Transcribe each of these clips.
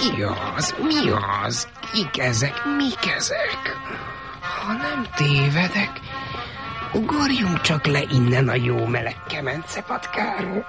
Mi az? Kik ezek? Mik ezek? Ha nem tévedek, ugorjunk csak le innen a jó meleg kemencepatkáról.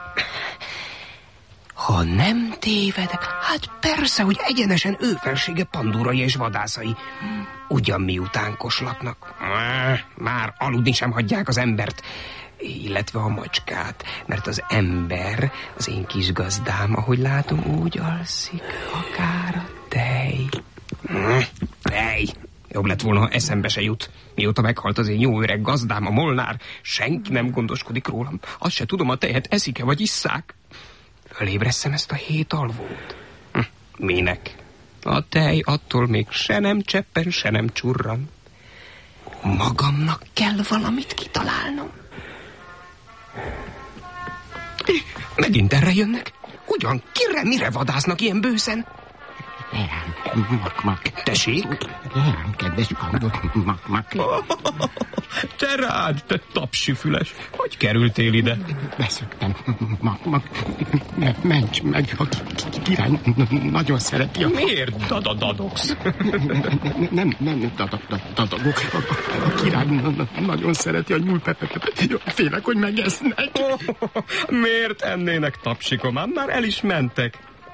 Ha nem tévedek, hát persze, hogy egyenesen ő felsége pandúrai és vadászai. Ugyan miután koslaknak. Már aludni sem hagyják az embert, illetve a macskát, mert az ember, az én kis gazdám, ahogy látom, úgy alszik, akár a tej. Tej! Jobb lett volna, ha eszembe se jut. Mióta meghalt az én jó öreg gazdám, a Molnár, senki nem gondoskodik rólam. Azt se tudom, a tejet eszik-e vagy isszák. Fölébresszem ezt a 7 alvót. Minek? A tej attól még se nem cseppen, se nem csurran. Magamnak kell valamit kitalálnom. Megint erre jönnek. Ugyan kire, mire vadásznak ilyen bőszen? Mak. Tessék? Kedves Kandor, mak. Te rád, te tapsifüles. Hogy kerültél ide? Beszöktem. Mak. Ments meg, a király nagyon szereti a... Miért dadadadogsz? Nem dadagok. A király nagyon szereti a nyúlpepepet. Félek, hogy megesznek. Miért ennének, tapsikomám? Már el is mentek.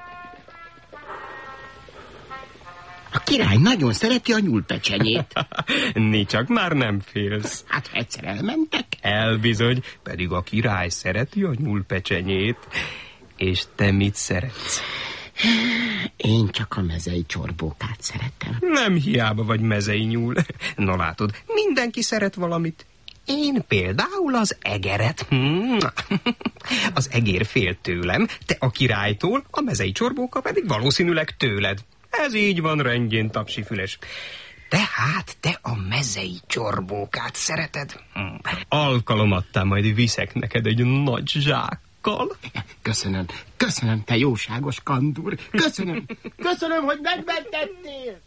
A király nagyon szereti a nyúlpecsenyét. Csak már nem félsz. Hát egyszer elmentek. Elbizony, pedig a király szereti a nyúlpecsenyét. És te mit szeretsz? Én csak a mezei csorbókát szeretem. Nem hiába vagy mezei nyúl. Na látod, mindenki szeret valamit. Én például az egeret. Az egér fél tőlem, te a királytól, a mezei csorbóka pedig valószínűleg tőled. Ez így van rendjén, tapsifüles. Tehát te a mezei csorbókát szereted? Alkalomattán majd viszek neked egy nagy zsákkal. Köszönöm, te jóságos Kandúr. Köszönöm, hogy megmentettél.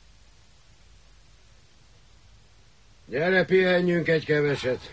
Gyere, pihenjünk egy keveset.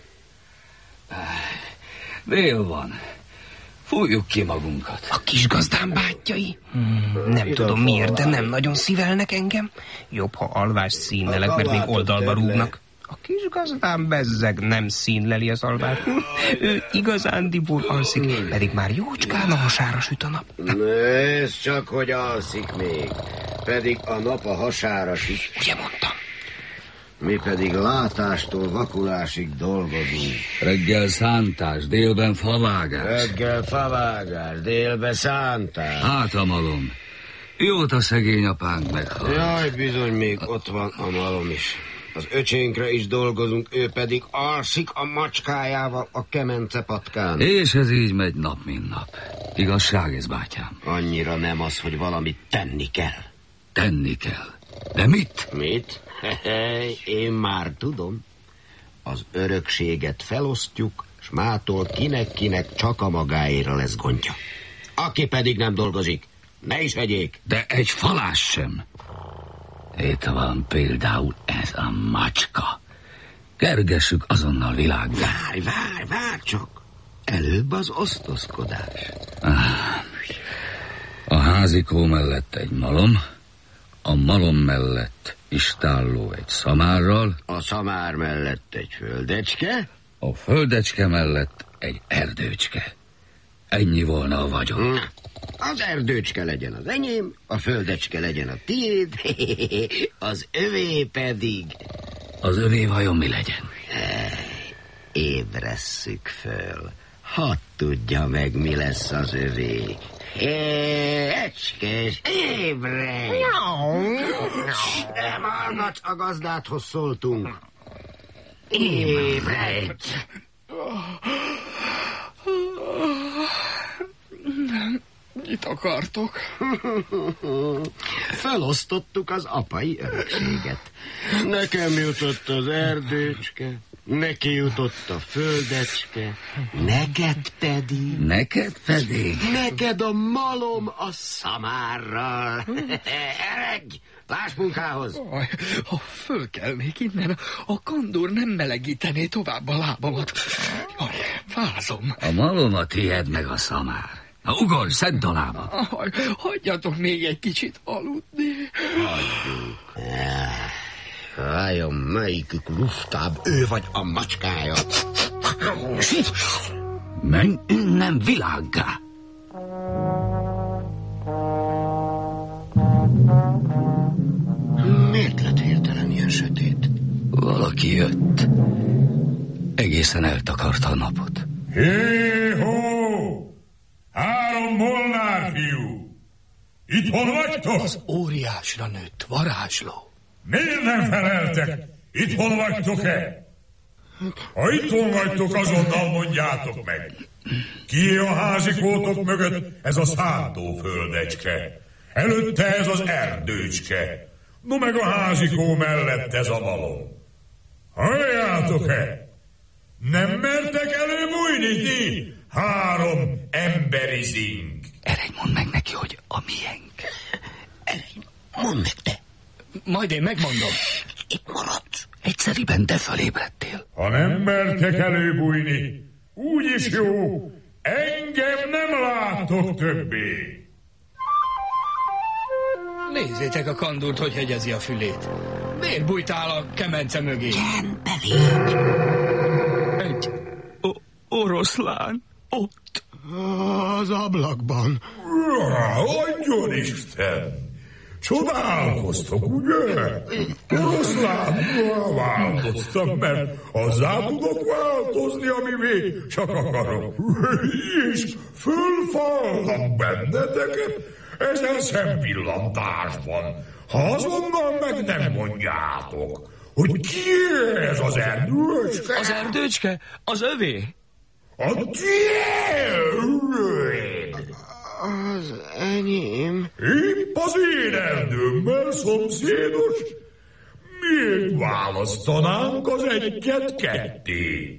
Dél van. Fújjuk ki magunkat. A kis gazdám bátyjai? Nem tudom miért, de nem nagyon szívelnek engem. Jobb, ha alvást színlelek, mert még oldalba rúgnak. A kis gazdám bezzeg nem színleli az alvát. Ő igazándiból alszik, pedig már jócskán a hasára süt a nap. Nézd csak, hogy alszik még. Pedig a nap a hasára süt. Ugye mondtam? Mi pedig látástól vakulásig dolgozunk. Reggel szántás, délben favágás. Reggel favágás, délbe szántás. Hát a malom. Jóta szegény apánk meghalt. Jaj, bizony, még ott van a malom is. Az öcsénkre is dolgozunk, ő pedig alszik a macskájával a kemencepatkán. És ez így megy nap, mint nap. Igazság ez, bátyám? Annyira nem az, hogy valamit tenni kell. Tenni kell. De mit? Mit? Én már tudom. Az örökséget felosztjuk, s mától kinek csak a magáéra lesz gondja. Aki pedig nem dolgozik, ne is vegyék. De egy falás sem. Itt van például ez a macska. Kergessük azonnal világgá. Várj csak. Előbb az osztozkodás. A házikó mellett egy malom, a malom mellett istálló egy szamárral, a szamár mellett egy földecske, a földecske mellett egy erdőcske. Ennyi volna a vagyon. Na, az erdőcske legyen az enyém, a földecske legyen a tiéd, az övé pedig... Az övé vajon mi legyen? Ébresszük föl. Hadd tudja meg, mi lesz az övé. Ecskés, ébredj! Nem hallgatsz, a gazdádhoz szóltunk. Ébredj! Mit akartok? Felosztottuk az apai örökséget. Nekem jutott az erdőcske, neki jutott a földecske, neked pedig... Neked pedig? Neked a malom a szamárral. Eredj! Láss munkához! Ha fölkelnék innen, a kandúr nem melegítené tovább a lábamat. Jaj, fázom. A malom a tied meg a szamár. Ugorj, szedd alába. Hagyjatok még egy kicsit aludni. Vajon melyikük luftább, ő vagy a macskája? Menj innen világgá. Miért lett hirtelen ilyen sötét? Valaki jött. Egészen eltakarta a napot. Hé-hó! 3 molnár fiú! Itt hol vagytok? Az óriásra nőtt varázsló. Miért nem feleltek? Itt hol vagytok-e? Ha itthon vagytok, azonnal mondjátok meg. Kié a házikótok mögött ez a szántóföldecske? Előtte ez az erdőcske. No meg a házikó mellett ez a malom. Halljátok-e? Nem mertek előbújni ti? 3 emberi zing. Eredj, mondd meg neki, hogy a miénk. Eredj, mondd meg te. Majd én megmondom. Itt maradsz. Egyszeriben te fölébredtél. Ha nem mertek előbújni, úgyis jó, engem nem láttok többé. Nézzétek a kandúrt, hogy hegyezi a fülét. Miért bújtál a kemence mögé? Csendbe légy. Egy oroszlán ott. Az ablakban. Adjon Isten! Csodálkoztok, ugye? Oroszlánra változtam, mert azzá tudok változni, amivé csak akarok. És fölfalnak benneteket ezen szempillantásban. Ha azonnal meg nem mondjátok, hogy ki ez az erdőcske? Az erdőcske? Az övé? A tiéd! Az enyém. Épp az én erdőmmel szomszédos. Miért választanánk az egyet ketté?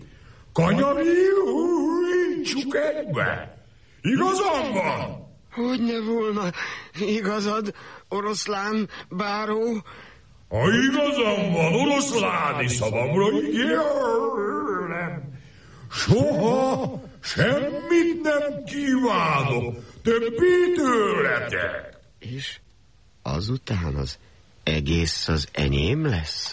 Kanyarítsuk egybe. Igazam van? Hogyne volna igazad, oroszlán báró? Ha igazam van, oroszláni szavamra ígérem. Soha semmit nem kívánok többé tőletek. És azután az egész az enyém lesz?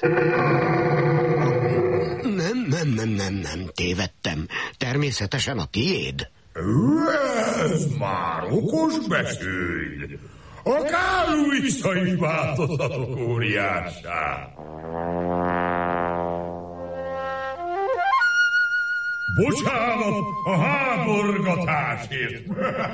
Nem, tévedtem. Természetesen a tiéd. Ez már okos beszéd. Akár vissza is változhatok óriássá. Bocsánat a háborgatásért.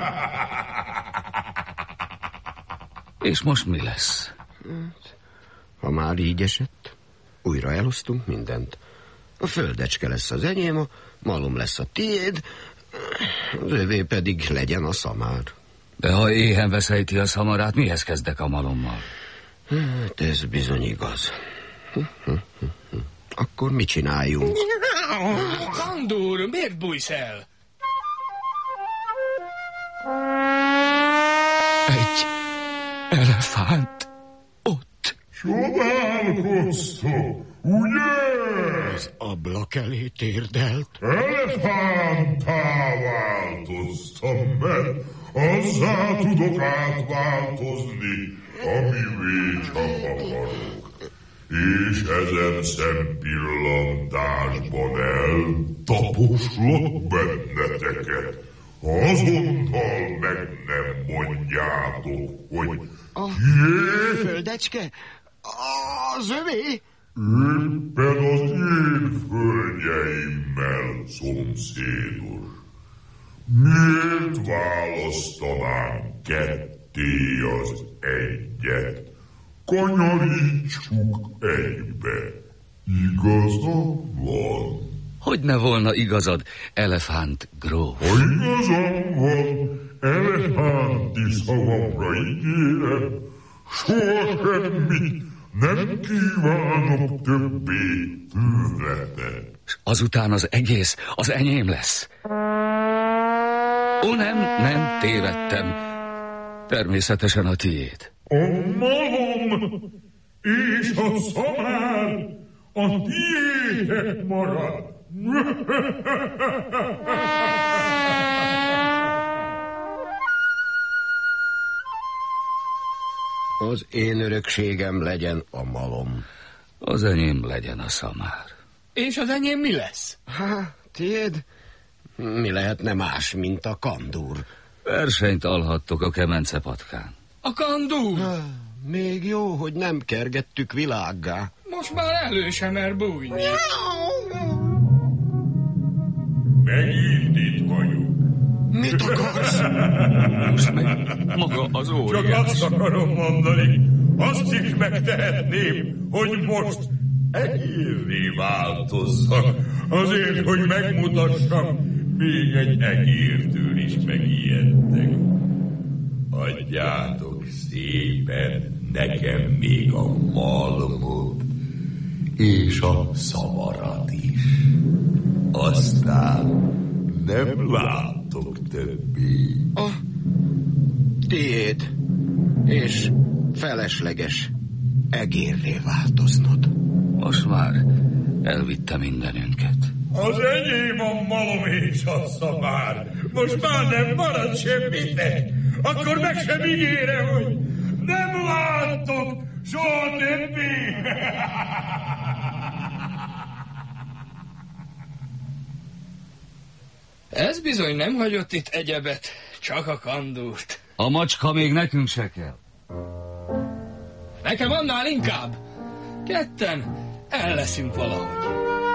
És most mi lesz? Ha már így esett, újra elosztunk mindent. A földecske lesz az enyém, a malom lesz a tiéd, az övé pedig legyen a szamár. De ha éhen veszejti a szamarát, mihez kezdek a malommal? Hát ez bizony igaz. Akkor mit csináljunk? Kandúr, miért bújsz el? Egy elefánt ott. Csodálkoztok, ugye? Az ablak elé térdelt. Elefánttá változtam, mert azzá tudok átváltozni, amivé csak akarok. És ezen szempillantásban eltaposlak benneteket. Azonnal meg nem mondjátok, hogy kié? Földecske? Az övé? Éppen az én földjeimmel szomszédos. Miért választanánk ketté az egyet? Kanyarítsuk egybe. Igazam van? Hogy ne volna igazad, elefánt gróf? Ha igazam van, elefánti szavamra ígérem, soha semmit nem kívánok többé tőletek. És azután az egész az enyém lesz. Ó, nem tévedtem. Természetesen a tiéd. A malom és a szamár a tiétek marad. Az én örökségem legyen a malom. Az enyém legyen a szamár. És az enyém mi lesz? Tiéd? Mi lehetne más, mint a kandúr? Versenyt alhattok a kemence patkán. A kandúr? Még jó, hogy nem kergettük világgá. Most már elő sem mer bújni. Megint itt vagyok. Mit akarsz? Most meg maga az óriás. Csak azt akarom mondani, azt is megtehetném, hogy most egérré változzak, azért, hogy megmutassam, még egy egértől is megijedtek. Adjátok szépen nekem még a malmot, és a szamarat is. Aztán nem láttok többé. Tiéd, és felesleges egérré változnod. Most már elvitte mindenünket. Az enyém a malom és a szamár. Most már nem marad semmitek. Akkor meg sem ígérem, hogy nem láttok soha többé. Ez bizony nem hagyott itt egyebet, csak a kandúrt. A macska még nekünk se kell. Nekem annál inkább. Ketten el leszünk valahogy.